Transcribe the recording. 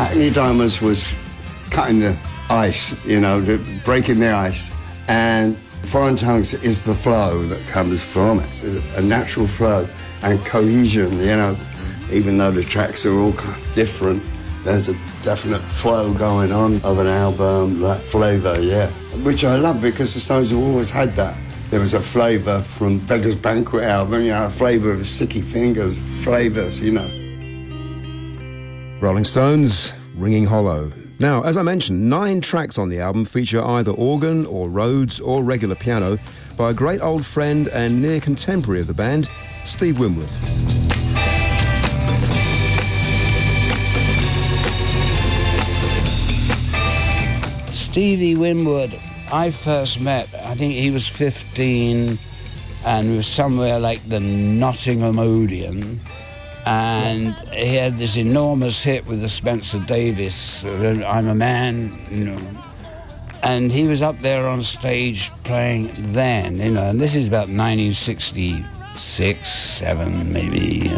Hackney Diamonds was cutting the ice, breaking the ice. And Foreign Tongues is the flow that comes from it, a natural flow and cohesion, even though the tracks are all different, there's a definite flow going on of an album, that flavour, which I love because the Stones have always had that. There was a flavour from Beggar's Banquet album, a flavour of Sticky Fingers, flavours, Rolling Stones, Ringing Hollow. Now, as I mentioned, 9 tracks on the album feature either organ or Rhodes or regular piano by a great old friend and near contemporary of the band, Steve Winwood. Stevie Winwood, I first met, I think he was 15 and was somewhere like the Nottingham Odeon. And he had this enormous hit with the Spencer Davis, I'm a Man, And he was up there on stage playing then, and this is about 1966, 7 maybe,